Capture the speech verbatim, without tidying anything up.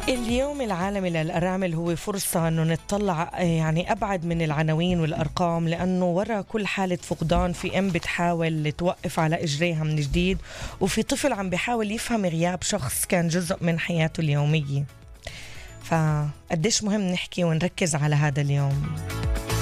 اليوم العالمي للأرامل هو فرصة أنه نتطلع يعني أبعد من العناوين والأرقام، لأنه وراء كل حالة فقدان في أم بتحاول توقف على إجريها من جديد، وفي طفل عم بيحاول يفهم غياب شخص كان جزء من حياته اليومية. فقديش مهم نحكي ونركز على هذا اليوم.